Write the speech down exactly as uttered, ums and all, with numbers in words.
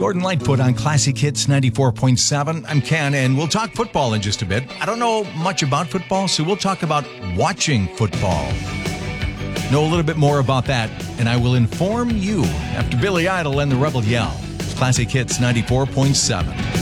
Gordon Lightfoot on Classic Hits ninety-four point seven. I'm Ken, and we'll talk football in just a bit. I don't know much about football, so we'll talk about watching football. Know a little bit more about that, and I will inform you after Billy Idol and the Rebel Yell. Classic Hits ninety-four point seven.